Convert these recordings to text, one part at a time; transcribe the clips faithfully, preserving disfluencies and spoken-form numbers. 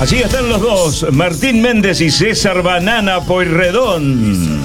Allí están los dos, Martín Méndez y César Banana Pueyrredón.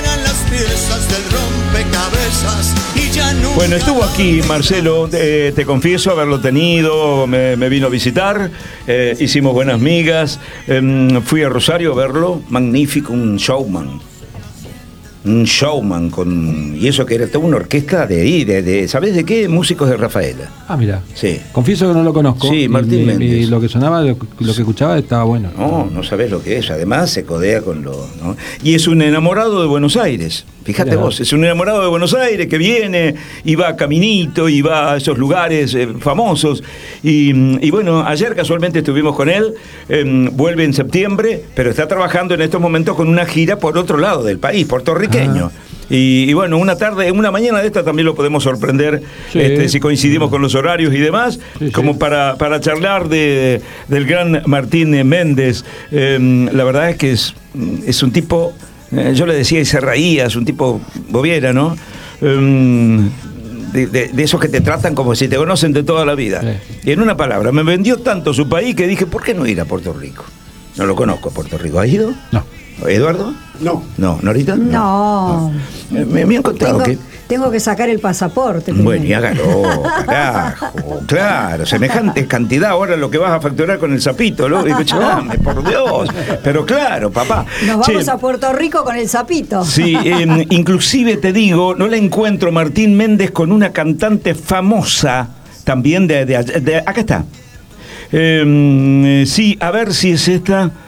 Bueno, estuvo aquí Marcelo, eh, te confieso haberlo tenido, me, me vino a visitar, eh, hicimos buenas migas, eh, fui a Rosario a verlo, magnífico, un showman. Un showman con. Y eso que era toda una orquesta de ahí, de, de, ¿sabés de qué? Músicos de Rafaela. Ah, mira. Sí. Confieso que no lo conozco. Sí, Martín y, Méndez. Y lo que sonaba, lo, lo que escuchaba estaba bueno. No, no sabés lo que es. Además se codea con lo. ¿no? Y es un enamorado de Buenos Aires. Fíjate Mirá. vos, es un enamorado de Buenos Aires que viene y va a Caminito y va a esos lugares eh, famosos. Y, y bueno, ayer casualmente estuvimos con él, eh, vuelve en septiembre, pero está trabajando en estos momentos con una gira por otro lado del país, puertorriqueño. Ah. Y, y bueno, una tarde, una mañana de esta también lo podemos sorprender, sí. este, si coincidimos con los horarios y demás, sí, como sí. Para, para charlar de, del gran Martín Méndez. Eh, la verdad es que es, es un tipo, eh, yo le decía y se reía, es un tipo bobiera, ¿no? Eh, de, de, de esos que te tratan como si te conocen de toda la vida. Sí. Y en una palabra, me vendió tanto su país que dije, ¿por qué no ir a Puerto Rico? No lo conozco a Puerto Rico. ¿Has ido? No. ¿Eduardo? No. No, ¿Norita? No. no. Me, me han contado tengo, que... Tengo que sacar el pasaporte. Bueno, y hágalo, carajo. Claro, semejante cantidad ahora lo que vas a facturar con el sapito. Lo digo, chavame, por Dios. Pero claro, papá. Nos vamos che, a Puerto Rico con el sapito. Sí, eh, inclusive te digo, no la encuentro Martín Méndez con una cantante famosa también de... de, de, de acá está. Eh, sí, a ver si es esta...